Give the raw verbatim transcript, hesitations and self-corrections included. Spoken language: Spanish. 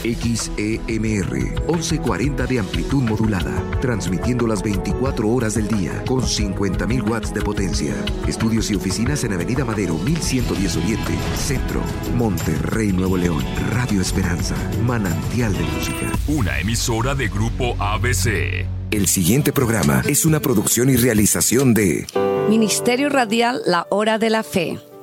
X E M R, once cuarenta de amplitud modulada, transmitiendo las veinticuatro horas del día con cincuenta mil watts de potencia. Estudios y oficinas en Avenida Madero mil ciento diez Oriente, Centro, Monterrey, Nuevo León. Radio Esperanza, manantial de música. Una emisora de Grupo A B C. El siguiente programa es una producción y realización de Ministerio Radial La Hora de la Fe.